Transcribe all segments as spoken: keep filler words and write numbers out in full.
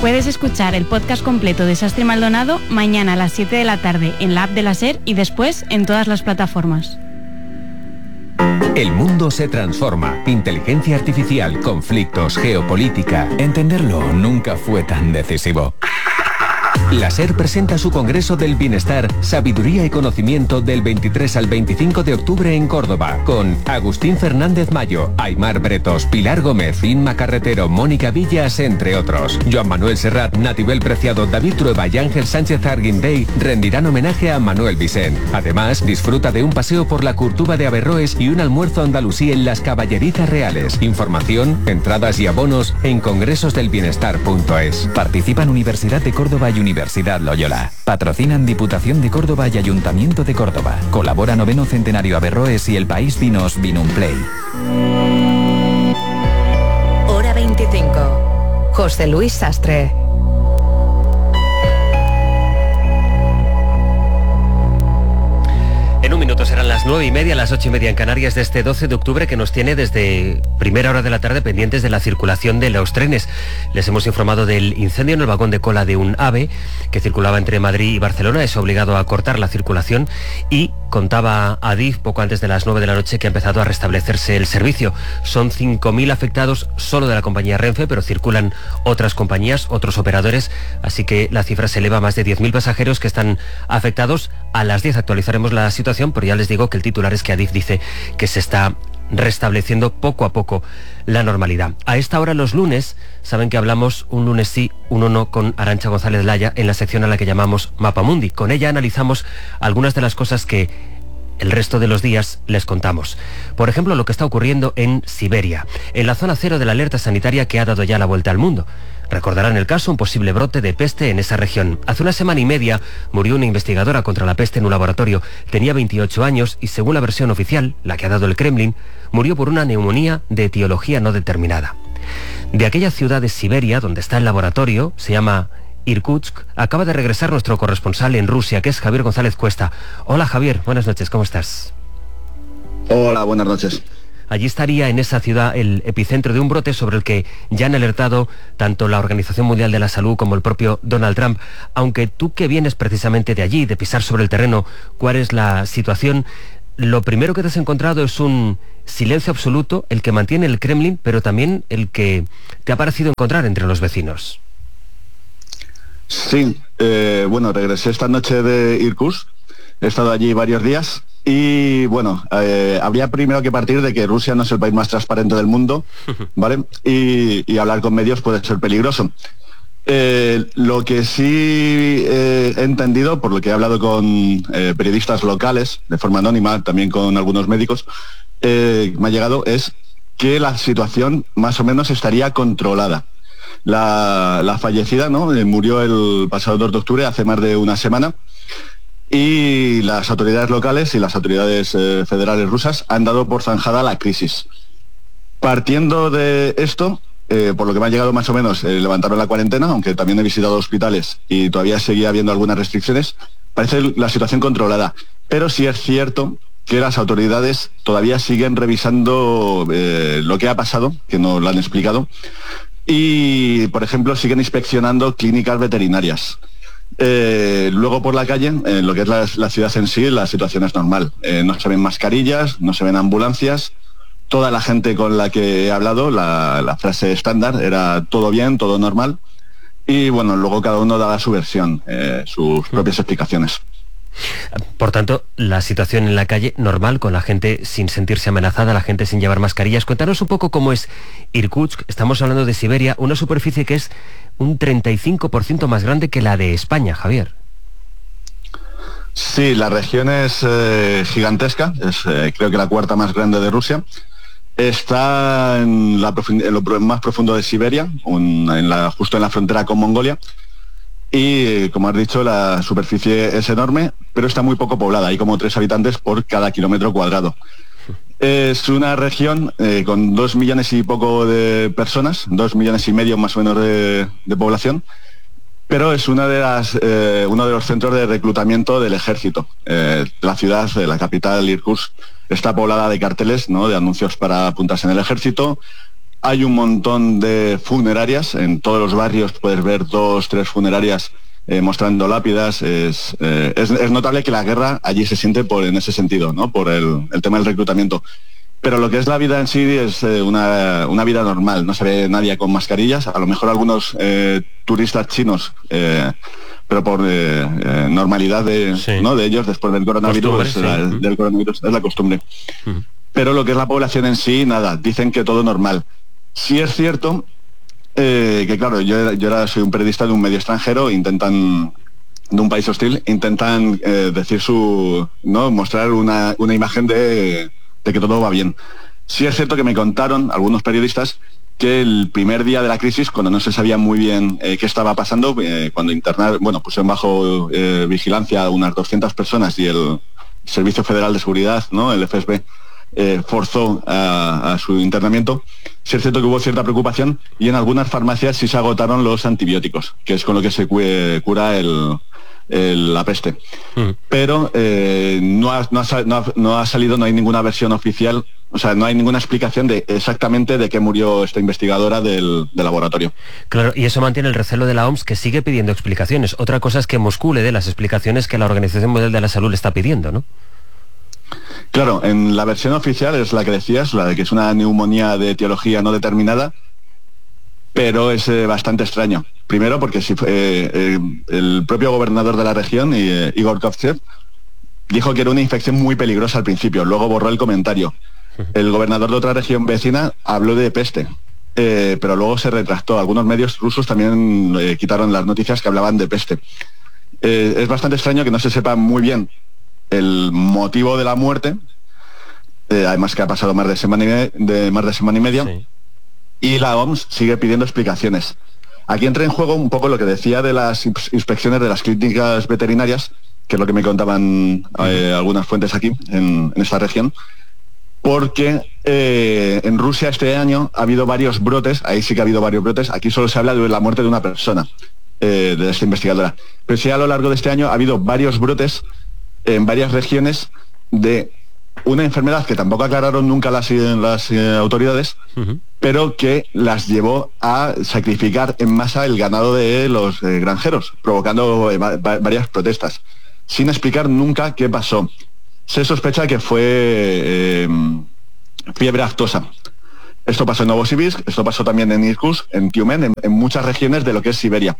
Puedes escuchar el podcast completo de Sastre Maldonado mañana a las siete de la tarde en la app de la SER y después en todas las plataformas. El mundo se transforma. Inteligencia artificial, conflictos, geopolítica. Entenderlo nunca fue tan decisivo. La SER presenta su Congreso del Bienestar, Sabiduría y Conocimiento del veintitrés al veinticinco de octubre en Córdoba, con Agustín Fernández Mayo, Aymar Bretos, Pilar Gómez, Inma Carretero, Mónica Villas, entre otros. Joan Manuel Serrat, Natibel Preciado, David Trueba y Ángel Sánchez Arguindey rendirán homenaje a Manuel Vicent. Además, disfruta de un paseo por la Curtuba de Averroes y un almuerzo andalusí en las Caballerizas Reales. Información, entradas y abonos en congresos del bienestar punto es. Participan Universidad de Córdoba y Universidad Loyola. Patrocinan Diputación de Córdoba y Ayuntamiento de Córdoba. Colabora Noveno Centenario Averroes y El País Vinos Vinumplay. Hora veinticinco. José Luis Sastre. En un minuto serán las nueve y media, las ocho y media en Canarias de este doce de octubre, que nos tiene desde primera hora de la tarde pendientes de la circulación de los trenes. Les hemos informado del incendio en el vagón de cola de un AVE que circulaba entre Madrid y Barcelona. Es obligado a cortar la circulación y contaba Adif poco antes de las nueve de la noche que ha empezado a restablecerse el servicio. Son cinco mil afectados solo de la compañía Renfe, pero circulan otras compañías, otros operadores, así que la cifra se eleva a más de diez mil pasajeros que están afectados. A las diez actualizaremos la situación, pero ya les digo que el titular es que Adif dice que se está restableciendo poco a poco la normalidad. A esta hora los lunes, saben que hablamos un lunes sí, uno no con Arantxa González Laya en la sección a la que llamamos Mapamundi. Con ella analizamos algunas de las cosas que el resto de los días les contamos. Por ejemplo, lo que está ocurriendo en Siberia, en la zona cero de la alerta sanitaria que ha dado ya la vuelta al mundo. Recordarán el caso, un posible brote de peste en esa región. Hace una semana y media murió una investigadora contra la peste en un laboratorio. Tenía veintiocho años y, según la versión oficial, la que ha dado el Kremlin, murió por una neumonía de etiología no determinada. De aquella ciudad de Siberia, donde está el laboratorio, se llama Irkutsk, acaba de regresar nuestro corresponsal en Rusia, que es Javier González Cuesta. Hola Javier, buenas noches, ¿cómo estás? Hola, buenas noches. Allí estaría en esa ciudad el epicentro de un brote sobre el que ya han alertado tanto la Organización Mundial de la Salud como el propio Donald Trump. Aunque tú que vienes precisamente de allí, de pisar sobre el terreno, ¿cuál es la situación? Lo primero que te has encontrado es un silencio absoluto, el que mantiene el Kremlin, pero también el que te ha parecido encontrar entre los vecinos. Sí, eh, bueno, regresé esta noche de Irkutsk, he estado allí varios días. Y bueno, eh, habría primero que partir de que Rusia no es el país más transparente del mundo, ¿vale? Y, y hablar con medios puede ser peligroso. Eh, lo que sí eh, he entendido, por lo que he hablado con eh, periodistas locales, de forma anónima, también con algunos médicos, eh, me ha llegado, es que la situación más o menos estaría controlada. La, la fallecida, ¿no? Eh, murió el pasado dos de octubre, hace más de una semana. Y las autoridades locales y las autoridades eh, federales rusas han dado por zanjada la crisis. Partiendo de esto, eh, por lo que me ha llegado más o menos, eh, levantaron la cuarentena, aunque también he visitado hospitales y todavía seguía habiendo algunas restricciones. Parece la situación controlada, pero sí es cierto que las autoridades todavía siguen revisando eh, lo que ha pasado, que no lo han explicado, y, por ejemplo, siguen inspeccionando clínicas veterinarias. Eh, luego por la calle, en eh, lo que es la, la ciudad en sí, la situación es normal. Eh, no se ven mascarillas, no se ven ambulancias. Toda la gente con la que he hablado, la, la frase estándar era todo bien, todo normal. Y bueno, luego cada uno daba su versión, eh, sus propias explicaciones. Por tanto, la situación en la calle normal, con la gente sin sentirse amenazada, la gente sin llevar mascarillas. Cuéntanos un poco cómo es Irkutsk. Estamos hablando de Siberia, una superficie que es un treinta y cinco por ciento más grande que la de España, Javier. Sí, la región es eh, gigantesca, es eh, creo que la cuarta más grande de Rusia. Está en, la en lo más profundo de Siberia, un, en la, justo en la frontera con Mongolia. Y, como has dicho, la superficie es enorme, pero está muy poco poblada. Hay como tres habitantes por cada kilómetro cuadrado. Es una región eh, con dos millones y poco de personas, dos millones y medio más o menos de, de población, pero es una de las, eh, uno de los centros de reclutamiento del ejército. Eh, la ciudad, eh, la capital, Irkutsk, está poblada de carteles, ¿no?, de anuncios para apuntarse en el ejército. hay un montón de funerarias, en todos los barrios puedes ver dos, tres funerarias eh, mostrando lápidas. Es, eh, es, es notable que la guerra allí se siente por en ese sentido, ¿no? Por el, el tema del reclutamiento. Pero lo que es la vida en sí es eh, una, una vida normal, no se ve nadie con mascarillas, a lo mejor algunos eh, turistas chinos, eh, pero por eh, eh, normalidad de, sí. ¿no? de ellos después del coronavirus, es, sí. la, del coronavirus es la costumbre. Uh-huh. Pero lo que es la población en sí, nada, dicen que todo normal. Sí es cierto eh, que, claro, yo, yo era, soy un periodista de un medio extranjero, intentan, de un país hostil, intentan eh, decir su, ¿no? mostrar una, una imagen de... de que todo va bien. Sí es cierto que me contaron algunos periodistas que el primer día de la crisis, cuando no se sabía muy bien eh, qué estaba pasando, eh, cuando internar, bueno, pusieron bajo eh, vigilancia a unas doscientas personas y el Servicio Federal de Seguridad, ¿no? el F S B, eh, forzó a, a su internamiento, sí es cierto que hubo cierta preocupación y en algunas farmacias sí se agotaron los antibióticos, que es con lo que se cu- cura el... El, la peste, mm. pero eh, no, ha, no, ha, no, ha, no ha salido, no hay ninguna versión oficial, o sea, no hay ninguna explicación de exactamente de qué murió esta investigadora del, del laboratorio. Claro, y eso mantiene el recelo de la O M S, que sigue pidiendo explicaciones. Otra cosa es que Moscú le dé las explicaciones que la Organización Mundial de la Salud le está pidiendo, ¿no? Claro, en la versión oficial es la que decías, la de que es una neumonía de etiología no determinada, pero es eh, bastante extraño. Primero porque si, eh, eh, el propio gobernador de la región, eh, Igor Kovtsev, dijo que era una infección muy peligrosa al principio, luego borró el comentario. El gobernador de otra región vecina habló de peste, eh, pero luego se retractó. Algunos medios rusos también eh, quitaron las noticias que hablaban de peste. Eh, es bastante extraño que no se sepa muy bien el motivo de la muerte, eh, además que ha pasado más de semana y, me- de, más de semana y media, sí. Y la O M S sigue pidiendo explicaciones. Aquí entra en juego un poco lo que decía de las inspecciones de las clínicas veterinarias, que es lo que me contaban eh, algunas fuentes aquí, en, en esta región, porque eh, en Rusia este año ha habido varios brotes, ahí sí que ha habido varios brotes, aquí solo se habla de la muerte de una persona, eh, de esta investigadora, pero sí a lo largo de este año ha habido varios brotes en varias regiones de una enfermedad que tampoco aclararon nunca las, las eh, autoridades, uh-huh. pero que las llevó a sacrificar en masa el ganado de los eh, granjeros, provocando eh, va- varias protestas, sin explicar nunca qué pasó. Se sospecha que fue eh, fiebre aftosa. Esto pasó en Novosibirsk, esto pasó también en Irkutsk, en Tiumen, en, en muchas regiones de lo que es Siberia.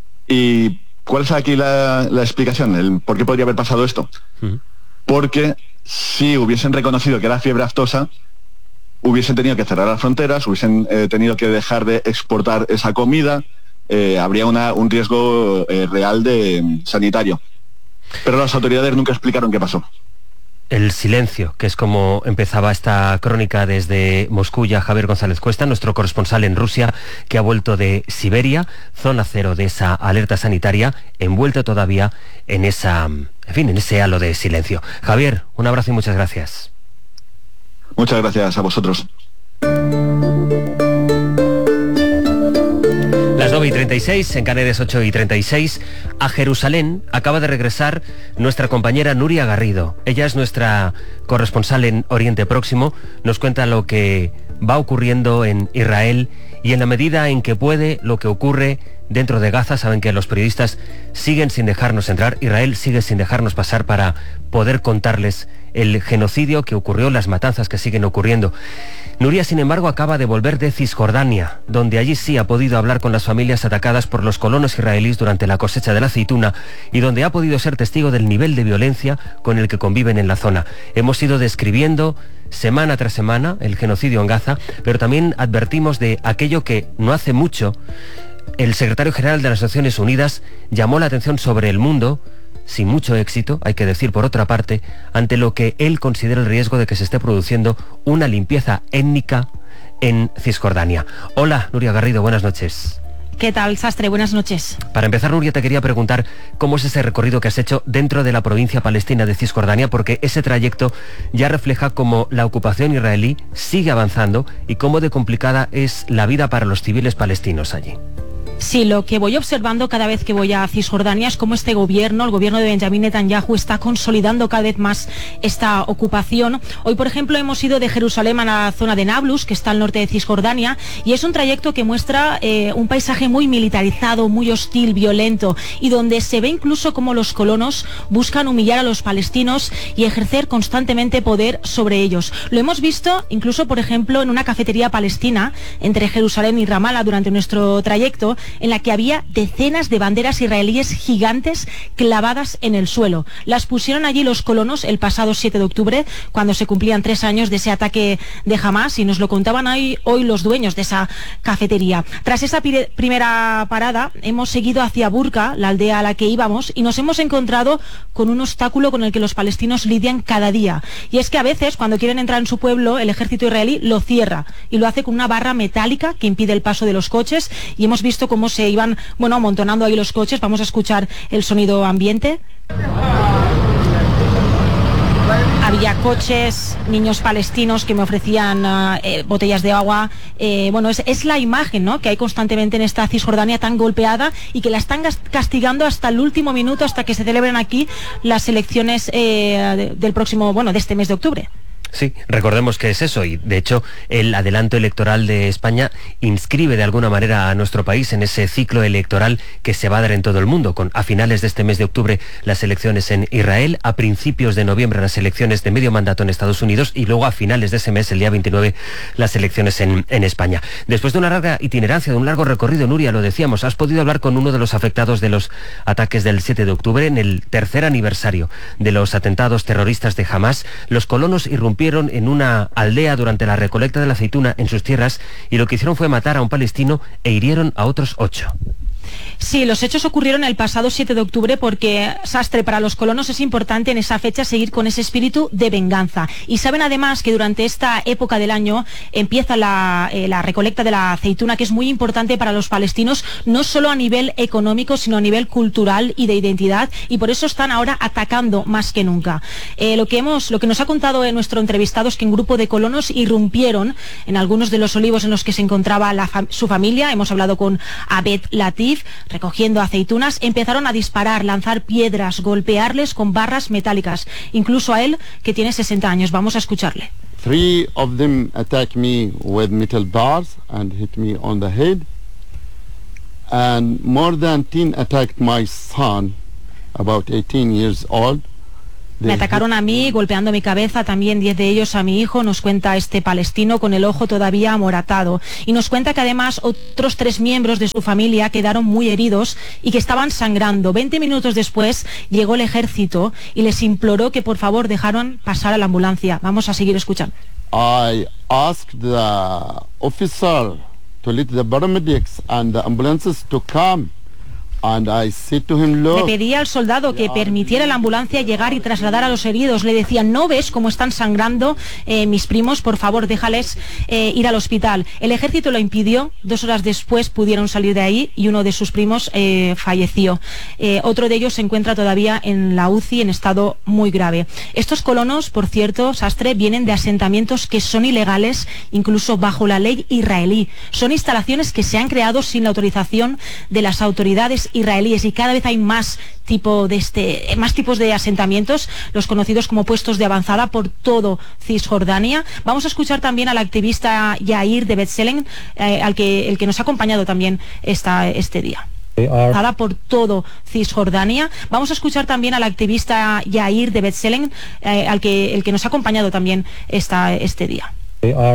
¿Y cuál es aquí la, la explicación? El, ¿Por qué podría haber pasado esto? Uh-huh. Porque si hubiesen reconocido que era fiebre aftosa, hubiesen tenido que cerrar las fronteras, hubiesen eh, tenido que dejar de exportar esa comida, eh, habría una, un riesgo eh, real de eh, sanitario. Pero las autoridades nunca explicaron qué pasó. El silencio, que es como empezaba esta crónica desde Moscú, ya Javier González Cuesta, nuestro corresponsal en Rusia, que ha vuelto de Siberia, zona cero de esa alerta sanitaria, envuelto todavía en esa, en fin, en ese halo de silencio. Javier, un abrazo y muchas gracias. Muchas gracias a vosotros. Las nueve y treinta y seis, en Canarias ocho y treinta y seis, a Jerusalén acaba de regresar nuestra compañera Nuria Garrido. Ella es nuestra corresponsal en Oriente Próximo, nos cuenta lo que va ocurriendo en Israel y en la medida en que puede lo que ocurre dentro de Gaza. Saben que los periodistas siguen sin dejarnos entrar, Israel sigue sin dejarnos pasar para poder contarles el genocidio que ocurrió, las matanzas que siguen ocurriendo. Nuria, sin embargo, acaba de volver de Cisjordania, donde allí sí ha podido hablar con las familias atacadas por los colonos israelíes durante la cosecha de la aceituna y donde ha podido ser testigo del nivel de violencia con el que conviven en la zona. Hemos ido describiendo semana tras semana el genocidio en Gaza, pero también advertimos de aquello que no hace mucho el secretario general de las Naciones Unidas llamó la atención sobre el mundo, sin mucho éxito, hay que decir por otra parte, ante lo que él considera el riesgo de que se esté produciendo una limpieza étnica en Cisjordania. Hola, Nuria Garrido, buenas noches. ¿Qué tal, Sastre? Buenas noches. Para empezar, Nuria, te quería preguntar cómo es ese recorrido que has hecho dentro de la provincia palestina de Cisjordania, porque ese trayecto ya refleja cómo la ocupación israelí sigue avanzando y cómo de complicada es la vida para los civiles palestinos allí. Sí, lo que voy observando cada vez que voy a Cisjordania es cómo este gobierno, el gobierno de Benjamín Netanyahu, está consolidando cada vez más esta ocupación. Hoy, por ejemplo, hemos ido de Jerusalén a la zona de Nablus, que está al norte de Cisjordania, y es un trayecto que muestra eh, un paisaje muy militarizado, muy hostil, violento, y donde se ve incluso cómo los colonos buscan humillar a los palestinos y ejercer constantemente poder sobre ellos. Lo hemos visto incluso, por ejemplo, en una cafetería palestina entre Jerusalén y Ramallah durante nuestro trayecto, en la que había decenas de banderas israelíes gigantes clavadas en el suelo. Las pusieron allí los colonos el pasado siete de octubre, cuando se cumplían tres años de ese ataque de Hamas, y nos lo contaban hoy, hoy los dueños de esa cafetería. Tras esa primera parada, hemos seguido hacia Burka, la aldea a la que íbamos, y nos hemos encontrado con un obstáculo con el que los palestinos lidian cada día. Y es que a veces, cuando quieren entrar en su pueblo, el ejército israelí lo cierra, y lo hace con una barra metálica que impide el paso de los coches, y hemos visto cómo se iban, bueno, amontonando ahí los coches. Vamos a escuchar el sonido ambiente. Había coches, niños palestinos que me ofrecían uh, eh, botellas de agua. Eh, bueno, es, es la imagen, ¿no?, que hay constantemente en esta Cisjordania tan golpeada, y que la están castigando hasta el último minuto, hasta que se celebren aquí las elecciones eh, de, del próximo, bueno, de este mes de octubre. Sí, recordemos que es eso, y de hecho el adelanto electoral de España inscribe de alguna manera a nuestro país en ese ciclo electoral que se va a dar en todo el mundo, con a finales de este mes de octubre las elecciones en Israel, a principios de noviembre las elecciones de medio mandato en Estados Unidos, y luego a finales de ese mes, el día veintinueve, las elecciones en, en España. Después de una larga itinerancia, de un largo recorrido, Nuria, lo decíamos, has podido hablar con uno de los afectados de los ataques del siete de octubre, en el tercer aniversario de los atentados terroristas de Hamas. Los colonos irrumpieron en una aldea durante la recolecta de la aceituna en sus tierras, y lo que hicieron fue matar a un palestino e hirieron a otros ocho. Sí, los hechos ocurrieron el pasado siete de octubre porque, Sastre, para los colonos es importante en esa fecha seguir con ese espíritu de venganza. Y saben además que durante esta época del año empieza la, eh, la recolecta de la aceituna, que es muy importante para los palestinos, no solo a nivel económico, sino a nivel cultural y de identidad, y por eso están ahora atacando más que nunca. Eh, lo que hemos, lo que nos ha contado en nuestro entrevistado es que un grupo de colonos irrumpieron en algunos de los olivos en los que se encontraba la fam- su familia. Hemos hablado con Abed Latif, recogiendo aceitunas, empezaron a disparar, lanzar piedras, golpearles con barras metálicas, incluso a él, que tiene sesenta años. Vamos a escucharle. Three of them attacked me with metal bars and hit me on the head, and more than ten attacked my son, about eighteen years old. Me atacaron a mí, golpeando mi cabeza, también diez de ellos a mi hijo, nos cuenta este palestino con el ojo todavía amoratado. Y nos cuenta que además otros tres miembros de su familia quedaron muy heridos y que estaban sangrando. Veinte minutos después llegó el ejército y les imploró que por favor dejaran pasar a la ambulancia. Vamos a seguir escuchando. I asked the officer to let the paramedics and the ambulances to come. And I said to him, Le pedía al soldado que permitiera a la ambulancia llegar y trasladar a los heridos. Le decía, ¿no ves cómo están sangrando eh, mis primos? Por favor, déjales eh, ir al hospital. El ejército lo impidió. Dos horas después pudieron salir de ahí y uno de sus primos eh, falleció. Eh, otro de ellos se encuentra todavía en la U C I en estado muy grave. Estos colonos, por cierto, Sastre, vienen de asentamientos que son ilegales, incluso bajo la ley israelí. Son instalaciones que se han creado sin la autorización de las autoridades israelíes, y cada vez hay más tipo de este más tipos de asentamientos, los conocidos como puestos de avanzada, por todo Cisjordania. Vamos a escuchar también al activista Yair de B'Tselem, eh, al que el que nos ha acompañado también esta, este día. Are... por todo Cisjordania. Vamos a escuchar también al activista Yair de B'Tselem, eh, al que el que nos ha acompañado también esta, este día.